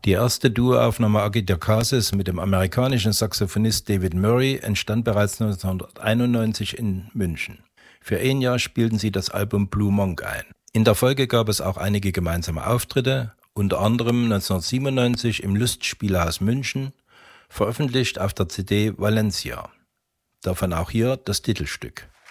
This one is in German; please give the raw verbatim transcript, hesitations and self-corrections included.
Die erste Duoaufnahme Agita Casas mit dem amerikanischen Saxophonist David Murray entstand bereits neunzehnhunderteinundneunzig in München. Für ein Jahr spielten sie das Album Blue Monk ein. In der Folge gab es auch einige gemeinsame Auftritte, unter anderem neunzehnhundertsiebenundneunzig im Lustspielhaus München, veröffentlicht auf der C D Valencia. Davon auch hier das Titelstück.